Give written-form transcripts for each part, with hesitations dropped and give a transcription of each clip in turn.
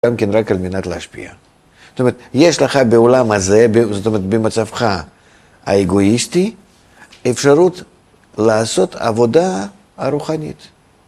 גם כן רק על מנת להשפיע. זאת אומרת, יש לך בעולם הזה, זאת אומרת, במצבך האגואיסטי, אפשרות לעשות עבודה הרוחנית.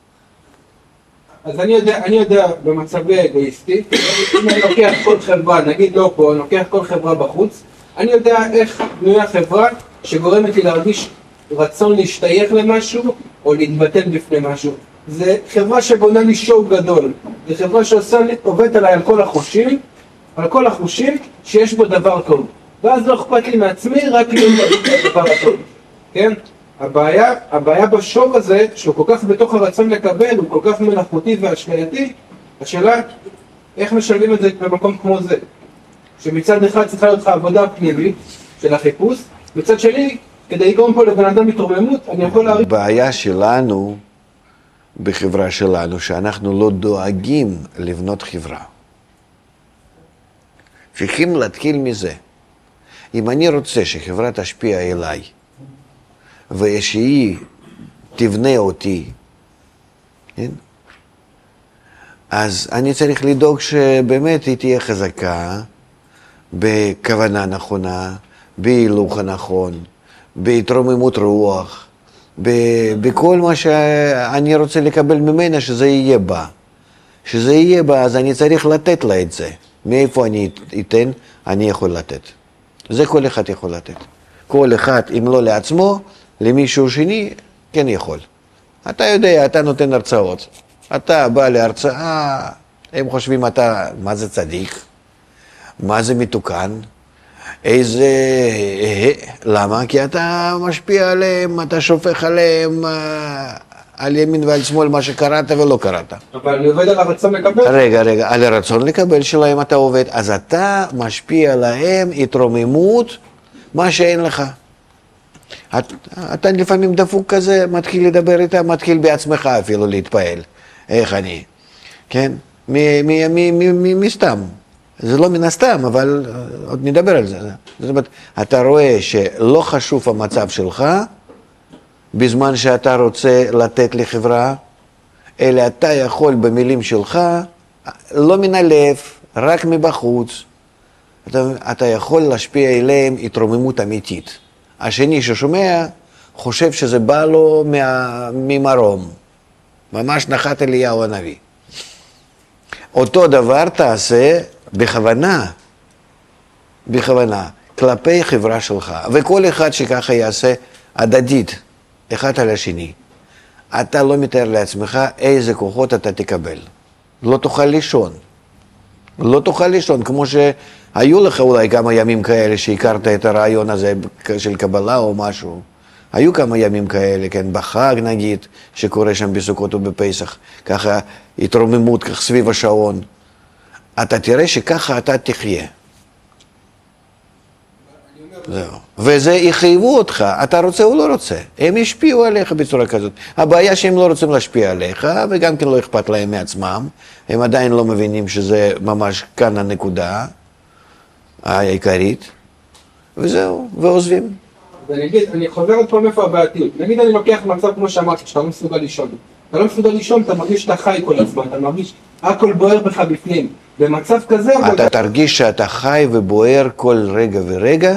אז אני יודע במצבי אגואיסטי, אם אני לוקח כל חברה, נגיד לא פה, אני לוקח כל חברה בחוץ, אני יודע איך בנויה חברה שגורמת לי להרגיש רצון להשתייך למשהו או להתבטל בפני משהו. זה חברה שבונה לי שואו גדול, זה חברה שעובדת עליי על כל החושים שיש בו דבר טוב. ואז לא אכפת לי מעצמי, רק להיות דבר הטוב. כן? הבעיה בשואו הזה, שהוא כל כך בתוך הרצון לקבל, הוא כל כך מלאכותי ואשלייתי, השאלה, איך משלבים את זה במקום כמו זה? שמצד אחד צריכה להיות לך עבודה פנימית של החיפוש, מצד שני, כדי לגרום פה לבן אדם מתרוממות, אני יכול להריץ... הבעיה שלנו, בחברה שלנו, שאנחנו לא דואגים לבנות חברה. צריכים להתחיל מזה. אם אני רוצה שחברה תשפיע אליי, ושהיא תבנה אותי, כן? אז אני צריך לדאוג שבאמת היא תהיה חזקה, בכוונה נכונה, בהילוך הנכון, בהתרוממות רוח, בכל מה שאני רוצה לקבל ממנה שזה יהיה בה. שזה יהיה בה, אז אני צריך לתת לה את זה. מאיפה אני אתן? אני יכול לתת. זה כל אחד יכול לתת. כל אחד, אם לא לעצמו, למישהו שני, כן יכול. אתה יודע, אתה נותן הרצאות. אתה בא להרצאה, הם חושבים אתה, מה זה צדיק? מה זה מתוקן? איזה... למה? כי אתה משפיע עליהם, אתה שופך עליהם על ימין ועל שמאל מה שקראת ולא קראת. אבל אני עובד על הרצון לקבל. רגע, על הרצון לקבל שלהם אתה עובד. אז אתה משפיע עליהם התרוממות, מה שאין לך. אתה לפעמים דפוק כזה, מתחיל לדבר איתם, מתחיל בעצמך אפילו להתפעל. איך אני? כן? מסתם. זה לא מן הסתם, אבל עוד נדבר על זה. זאת אומרת, אתה רואה שלא חשוב המצב שלך, בזמן שאתה רוצה לתת לחברה, אלא אתה יכול במילים שלך, לא מן הלב, רק מבחוץ, אתה יכול להשפיע אליהם התרוממות אמיתית. השני ששומע חושב שזה בא לו ממרום, ממש נחת אליהו הנביא. אותו דבר תעשה בכוונה, כלפי חברה שלך, וכל אחד שככה יעשה הדדית, אחד על השני. אתה לא מתאר לעצמך איזה כוחות אתה תקבל. לא תוכל לישון, כמו שהיו לך אולי כמה ימים כאלה שהכרת את הרעיון הזה של קבלה או משהו. היו כמה ימים כאלה, כן, בחג נגיד, שקורה שם בסוכות ובפסח, ככה התרוממות כך סביב השעון. אתה תראה שככה אתה תחיה. זהו. וזה יחייבו אותך, אתה רוצה או לא רוצה. הם ישפיעו עליך בצורה כזאת. הבעיה שהם לא רוצים להשפיע עליך, וגם כן לא אכפת להם מעצמם. הם עדיין לא מבינים שזה ממש כאן הנקודה העיקרית. וזהו, ועוזבים. אני חוזר עוד פעם איפה הבעייתיות. נגיד אני לוקח מצב כמו שאמרתי, שאתה לא מסוגל לישון. אתה לא מסוגל לישון, אתה מרגיש שאתה חי כל הזמן, אתה מרגיש הכל בוער בך בפנים. במצב כזה... אתה תרגיש שאתה חי ובוער כל רגע ורגע,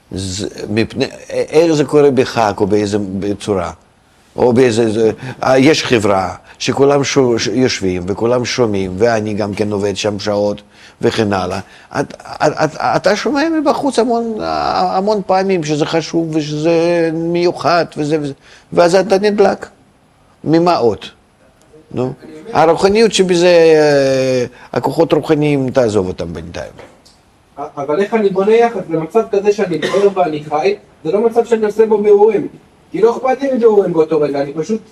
איך זה קורה בחג או באיזה צורה, או באיזה... יש חברה שכולם יושבים וכולם שומעים, ואני גם כן עובד שם שעות וכן הלאה. אתה שומע מבחוץ המון פעמים שזה חשוב ושזה מיוחד, ואז אתה נדלק. ממה עוד? נו? הרוחניות שבזה, הכוחות רוחניים, תעזוב אותם בינתיים. אבל איך אני בונה יחד? למצב כזה שאני בוער ואני חי, זה לא מצב שאני עושה בו בירורים. כי לא אכפת לי מבירורים באותו רגע, אני פשוט...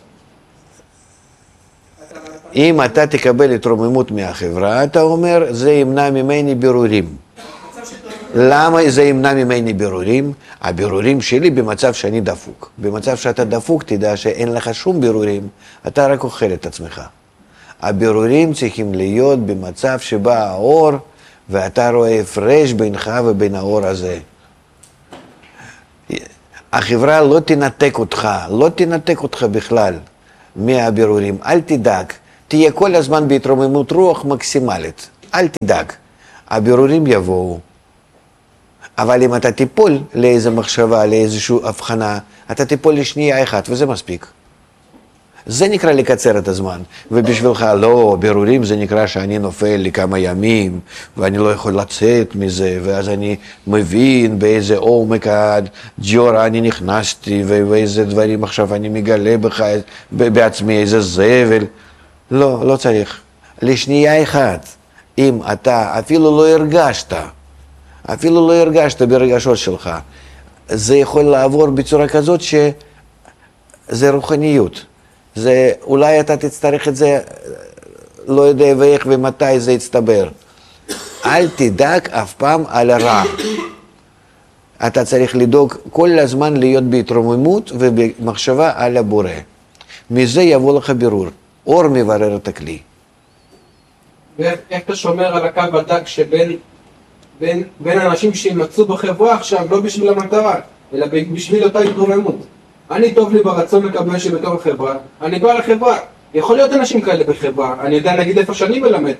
אם אתה תקבל התרוממות מהחברה, אתה אומר, זה ימנע ממני בירורים. למה זה ימנע ממני בירורים? הבירורים שלי במצב שאני דפוק. במצב שאתה דפוק, תדע שאין לך שום בירורים, אתה רק אוכל את עצמך. הבירורים צריכים להיות במצב שבא האור, ואתה רואה הפרש בינך ובין האור הזה. החברה לא תנתק אותך בכלל מהבירורים. אל תדאג, תהיה כל הזמן בהתרוממות רוח מקסימלית. אל תדאג, הבירורים יבואו. אבל אם אתה תיפול לאיזו מחשבה, לאיזושהי הבחנה, אתה תיפול לשנייה אחת, וזה מספיק. זה נקרא לקצר את הזמן, ובשבילך לא, בירורים זה נקרא שאני נופל לכמה ימים, ואני לא יכול לצאת מזה, ואז אני מבין באיזה עומק הג'יורה אני נכנסתי, ואיזה דברים עכשיו אני מגלה בעצמי, איזה זבל. לא, לא צריך. לשנייה אחת, אם אתה אפילו לא הרגשת ברגשות שלך, זה יכול לעבור בצורה כזאת שזה רוחניות. זה, אולי אתה תצטרך את זה, לא יודע ואיך ומתי זה יצטבר. אל תדאג אף פעם על הרע. אתה צריך לדאוג כל הזמן להיות בהתרוממות ובמחשבה על הבורא. מזה יבוא לך בירור. אור מברר את הכלי. ואיך אתה שומר על הקו הדק שבין אנשים שימצאו בחברה עכשיו, לא בשביל המטרה, אלא בשביל אותה התרוממות. אני טוב לי ברצון לקבל שבתור החברה, אני בא לחברה. יכול להיות אנשים כאלה בחברה, אני יודע להגיד איפה שאני מלמד.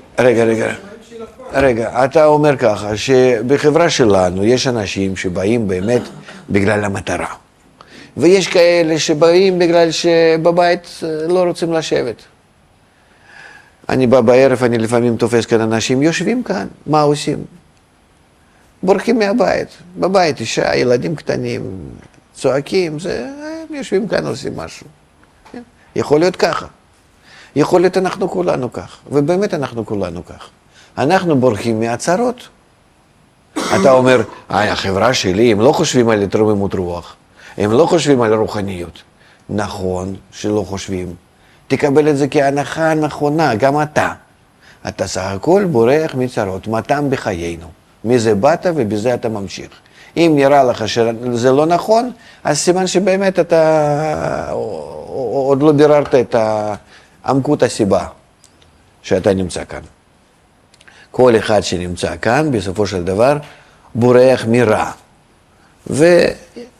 רגע, אתה אומר ככה, שבחברה שלנו יש אנשים שבאים באמת בגלל המטרה. ויש כאלה שבאים בגלל שבבית לא רוצים לשבת. אני בא בערב, אני לפעמים תופס כאן אנשים, יושבים כאן, מה עושים? בורחים מהבית, בבית אישה, ילדים קטנים, צועקים, הם יושבים כאן, עושים משהו. יכול להיות ככה. יכול להיות אנחנו כולנו כך, ובאמת אנחנו כולנו כך. אנחנו בורחים מהצרות. אתה אומר, החברה שלי, הם לא חושבים על התרוממות רוח, הם לא חושבים על רוחניות. נכון שלא חושבים. תקבל את זה כהנחה נכונה, גם אתה. אתה סך הכל בורח מצרות, מתם בחיינו. מזה באת ובזה אתה ממשיך. אם נראה לך שזה לא נכון, אז סימן שבאמת אתה עוד לא ביררת את עמקות הסיבה שאתה נמצא כאן. כל אחד שנמצא כאן, בסופו של דבר, בורח מרע. וזה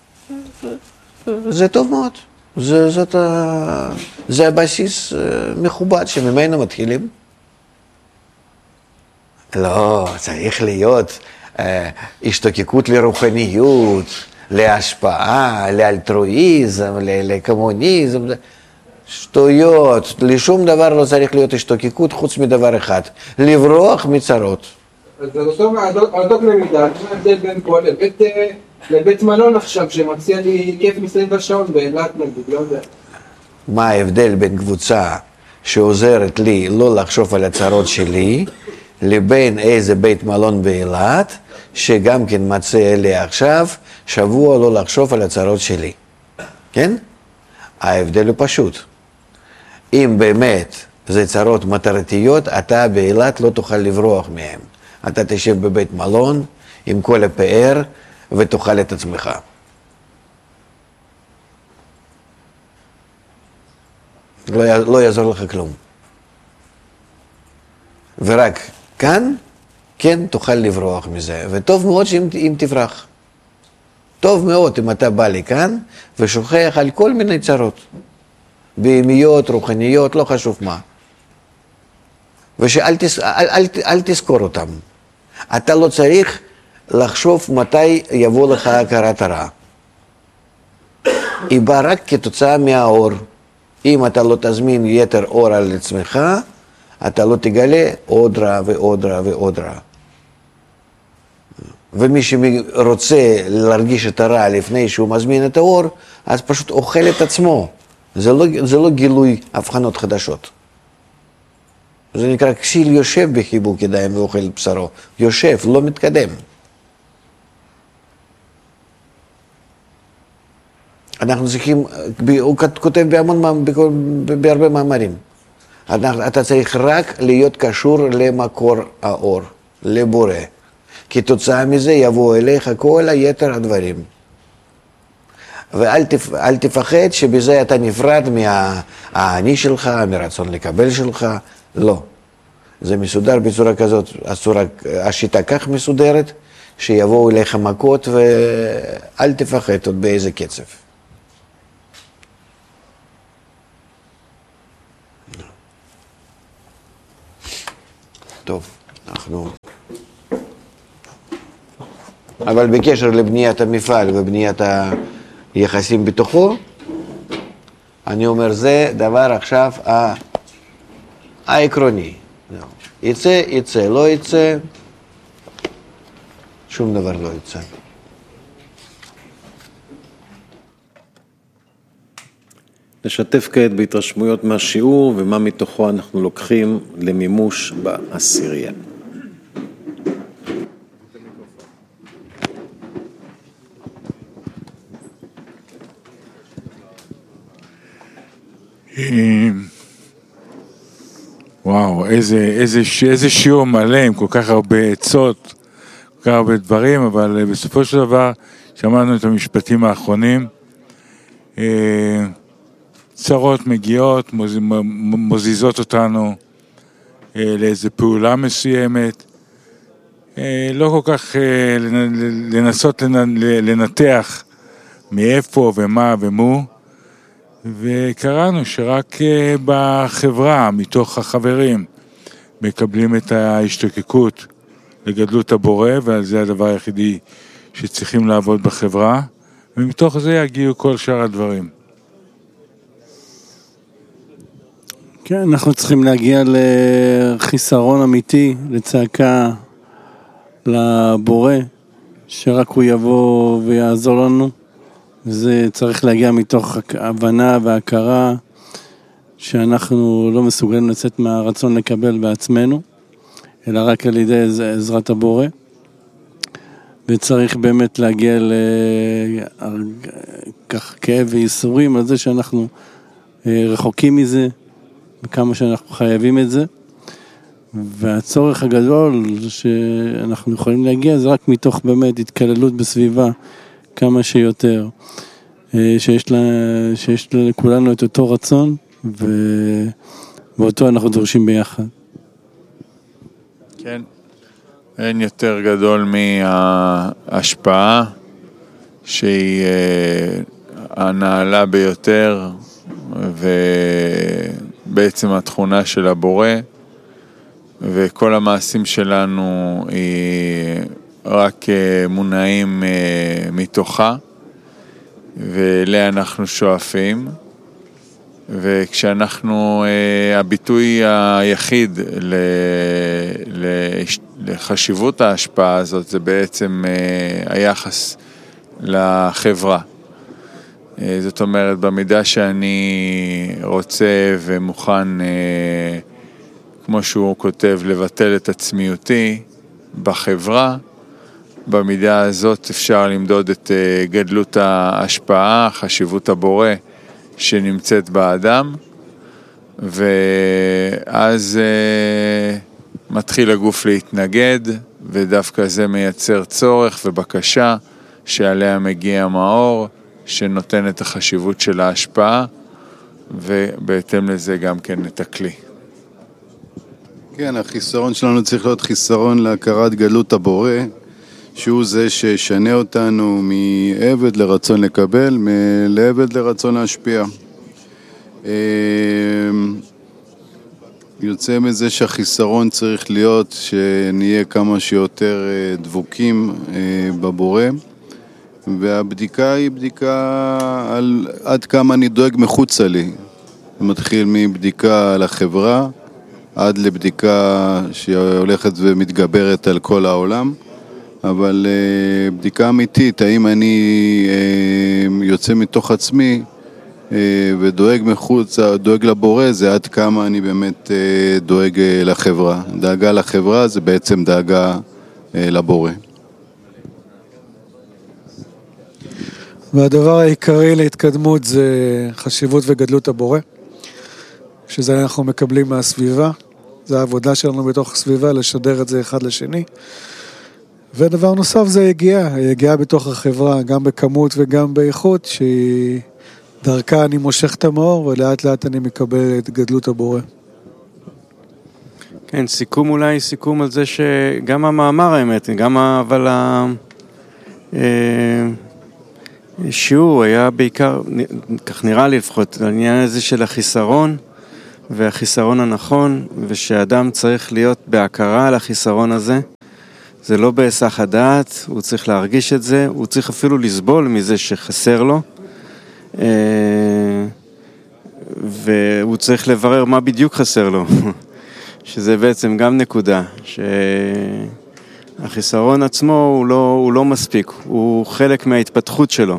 טוב מאוד. זה הבסיס מכובד שממנו מתחילים. לא, צריך להיות השתוקקות לרוחניות, להשפעה, לאלטרואיזם, לקומוניזם. שטויות, לשום דבר לא צריך להיות השתוקקות חוץ מדבר אחד, לברוח מצרות. אז אותו במידה, מה ההבדל בין פה לבית מלון עכשיו שמציע לי כיף מסביב השעון באילת נגיד, לא יודע. מה ההבדל בין קבוצה שעוזרת לי לא לחשוב על הצרות שלי, לבין איזה בית מלון באילת, שגם כן מצא לי עכשיו שבוע לא לחשוב על הצרות שלי. כן? ההבדל הוא פשוט. אם באמת זה צרות מטרתיות, אתה באילת לא תוכל לברוח מהם. אתה תשב בבית מלון עם כל הפאר ותאכל את עצמך. לא יעזור לך כלום. ורק כאן, כן, תוכל לברוח מזה. וטוב מאוד אם תברח. טוב מאוד אם אתה בא לכאן ושוכח על כל מיני צרות. בהמיות, רוחניות, לא חשוב מה. אל תזכור אותם. אתה לא צריך לחשוב מתי יבוא לך הכרת הרע. היא באה רק כתוצאה מהאור. אם אתה לא תזמין יתר אור על עצמך, אתה לא תגלה עוד רע ועוד רע ועוד רע. ומי שרוצה להרגיש את הרע לפני שהוא מזמין את האור, אז פשוט אוכל את עצמו. זה לא גילוי הבחנות חדשות. זה נקרא כסיל יושב בחיבוק ידיים ואוכל בשרו. יושב, לא מתקדם. אנחנו צריכים, הוא כותב בהרבה מאמרים. אתה צריך רק להיות קשור למקור האור, לבורא. כתוצאה מזה יבוא אליך כל היתר הדברים. ואל תפחד שבזה אתה נפרד מהאני שלך, מרצון לקבל שלך. לא. זה מסודר בצורה כזאת, השיטה כך מסודרת, שיבואו אליך מכות ואל תפחד עוד באיזה קצב. טוב, אבל בקשר לבניית המפעל ובניית היחסים בתוכו, אני אומר, זה דבר עכשיו העקרוני. יצא, יצא, לא יצא, שום דבר לא יצא. נשתף כעת בהתרשמויות מהשיעור ומה מתוכו אנחנו לוקחים למימוש בעשירייה. וואו, איזה שיעור מלא עם כל כך הרבה עצות, כל כך הרבה דברים, אבל בסופו של דבר שמענו את המשפטים האחרונים. צרות מגיעות, מוזיזות אותנו לאיזו פעולה מסוימת. לא כל כך לנסות לנתח מאיפה ומה ומו. וקראנו שרק בחברה, מתוך החברים, מקבלים את ההשתוקקות לגדלות הבורא, ועל זה הדבר היחידי שצריכים לעבוד בחברה, ומתוך זה יגיעו כל שאר הדברים. כן, אנחנו צריכים להגיע לחיסרון אמיתי, לצעקה לבורא, שרק הוא יבוא ויעזור לנו. זה צריך להגיע מתוך הבנה והכרה שאנחנו לא מסוגלים לצאת מהרצון לקבל בעצמנו, אלא רק על ידי עזרת הבורא. וצריך באמת להגיע לכך כאב וייסורים על זה שאנחנו רחוקים מזה, וכמה שאנחנו חייבים את זה. והצורך הגדול שאנחנו יכולים להגיע זה רק מתוך באמת התקללות בסביבה כמה שיותר. שיש לכולנו את אותו רצון, ואותו אנחנו דורשים ביחד. כן, אין יותר גדול מההשפעה, שהיא הנעלה ביותר, ובעצם התכונה של הבורא, וכל המעשים שלנו היא רק מונעים מתוכה, ואליה אנחנו שואפים. וכשאנחנו, הביטוי היחיד לחשיבות ההשפעה הזאת, זה בעצם היחס לחברה. זאת אומרת, במידה שאני רוצה ומוכן, כמו שהוא כותב, לבטל את עצמיותי בחברה, במידה הזאת אפשר למדוד את גדלות ההשפעה, חשיבות הבורא שנמצאת באדם, ואז מתחיל הגוף להתנגד, ודווקא זה מייצר צורך ובקשה שעליה מגיע מאור, שנותן את החשיבות של ההשפעה, ובהתאם לזה גם כן את הכלי. כן, החיסרון שלנו צריך להיות חיסרון להכרת גדלות הבורא, שהוא זה שישנה אותנו מעבד לרצון לקבל, לעבד לרצון להשפיע. יוצא מזה שהחיסרון צריך להיות שנהיה כמה שיותר דבוקים בבורא, והבדיקה היא בדיקה על עד כמה אני דואג מחוצה לי. זה מתחיל מבדיקה על החברה, עד לבדיקה שהולכת ומתגברת על כל העולם, אבל בדיקה אמיתית, האם אני יוצא מתוך עצמי ודואג מחוצה, דואג לבורא, זה עד כמה אני באמת דואג לחברה. דאגה לחברה זה בעצם דאגה לבורא. והדבר העיקרי להתקדמות זה חשיבות וגדלות הבורא, שזה אנחנו מקבלים מהסביבה, זה העבודה שלנו בתוך הסביבה, לשדר את זה אחד לשני. ודבר נוסף זה היגיעה בתוך החברה, גם בכמות וגם באיכות, שהיא דרכה אני מושך את המאור, ולאט לאט אני מקבל את גדלות הבורא. כן, סיכום על זה שגם המאמר האמת, אבל השיעור היה בעיקר, כך נראה לי לפחות, העניין הזה של החיסרון, והחיסרון הנכון, ושאדם צריך להיות בהכרה על החיסרון הזה. זה לא בהיסח הדעת, הוא צריך להרגיש את זה, הוא צריך אפילו לסבול מזה שחסר לו, והוא צריך לברר מה בדיוק חסר לו, שזה בעצם גם נקודה, שהחיסרון עצמו הוא לא מספיק, הוא חלק מההתפתחות שלו.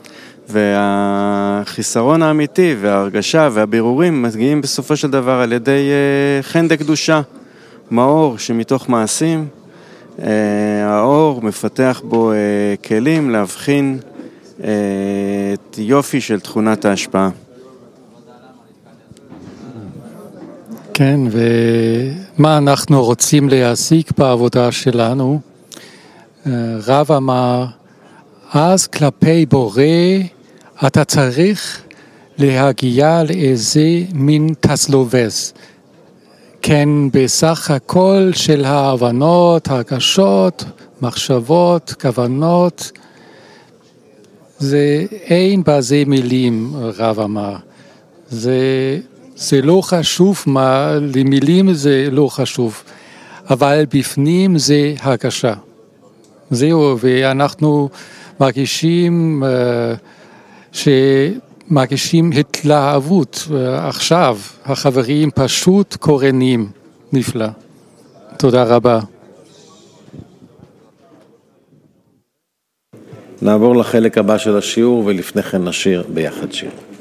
והחיסרון האמיתי וההרגשה והבירורים מגיעים בסופו של דבר על ידי חן דקדושה, מאור שמתוך מעשים, האור מפתח בו כלים להבחין את יופי של תכונת ההשפעה. כן, ומה אנחנו רוצים להשיג בעבודה שלנו? רב אמר, אז כלפי בורא אתה צריך להגיע לאיזה מין תסלובס. כן, בסך הכל של ההבנות, הרגשות, מחשבות, כוונות, זה אין בזה מילים, רב אמר. זה לא חשוב מה, למילים זה לא חשוב, אבל בפנים זה הרגשה. זהו, ואנחנו מרגישים שמרגישים התלהבות עכשיו, החברים פשוט קורנים, נפלא. תודה רבה. נעבור לחלק הבא של השיעור ולפני כן נשיר ביחד שיר.